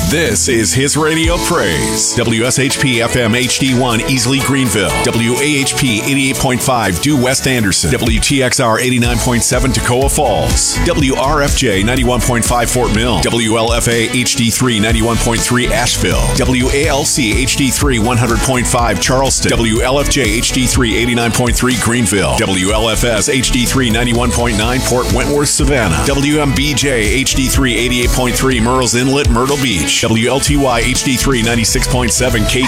This is His Radio Praise. WSHP FM HD1 Easley Greenville. WAHP 88.5 Due West Anderson. WTXR 89.7 Toccoa Falls. WRFJ 91.5 Fort Mill. WLFA HD3 91.3 Asheville. WALC HD3 100.5 Charleston. WLFJ HD3 89.3 Greenville. WLFS HD3 91.9 Port Wentworth Savannah. WMBJ HD3 88.3 Murrells Inlet Myrtle Beach. WLTY HD3 96.7 Case